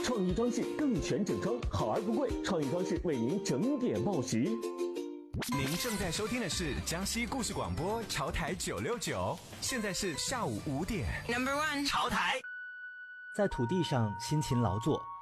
创意装饰更全整装，好而不贵，创意装饰为您整点报时。 您正在收听的是江西故事广播潮台969，现在是下午5点。 Number 1 潮台。 在土地上辛勤劳作，